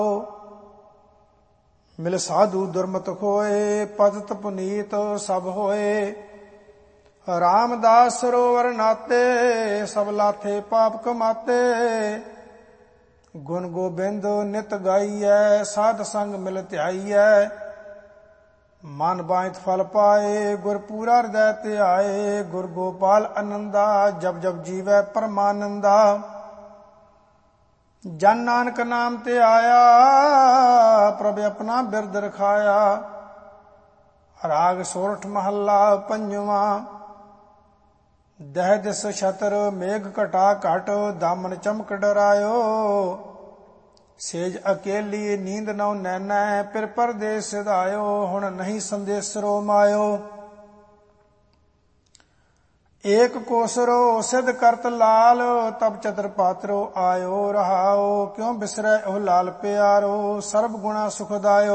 ਮਿਲ ਸਾਧੂ ਦੁਰਮਤ ਹੋਏ, ਭਗਤ ਪੁਨੀਤ ਸਭ ਹੋਏ। ਰਾਮਦਾਸ ਸਰੋਵਰ ਨਾਤੇ, ਸਭ ਲਾਥੇ ਪਾਪ ਕਮਾਤੇ। ਗੁਣ ਗੋਬਿੰਦ ਨਿਤ ਗਾਈਐ, ਸਾਧ ਸੰਗ ਮਿਲ ਧਿਆਈਐ। ਮਨ ਬਾਇਤ ਫਲ ਪਾਏ, ਗੁਰ ਪੂਰਾ ਹਿਰਦੈ ਧਿਆਏ। ਗੁਰ ਗੋਪਾਲ ਅਨੰਦਾ, ਜਪ ਜਪ ਜੀਵੈ ਪਰਮਾਨੰਦਾ। ਜਨ ਨਾਨਕ ਨਾਮ ਤੇ ਆਇਆ, ਪ੍ਰਭ ਆਪਣਾ ਬਿਰਦ ਰਖਾਇਆ। ਰਾਗ ਸੋਰਠ ਮਹੱਲਾ ਪੰਜਵਾਂ। ਦਹਿ ਦਿਸ ਛਤਰ ਮੇਘ ਘਟਾ ਘਟ, ਦਾਮਨ ਚਮਕ ਡਰਾਇਓ। ਸੇਜ ਅਕੇਲੀ ਨੀਂਦ ਨਉ ਨੈਣੈ, ਫਿਰ ਪਰਦੇਸ ਸਿਧਾਇਓ। ਹੁਣ ਨਹੀਂ ਸੰਦੇਸਰੋ ਮਾਇਓ। ਏਕ ਕੋਸਰੋ ਸਿਧ ਕਰਤ ਲਾਲ, ਤਬ ਚਤਰ ਪਾਤਰੋ ਆਇਓ। ਰਹਾਓ ਕਿਉ ਬਿਸਰੈ ਉਹ ਲਾਲ ਪਿਆਰੋ, ਸਰਬ ਗੁਣਾ ਸੁਖਦਾਇਓ।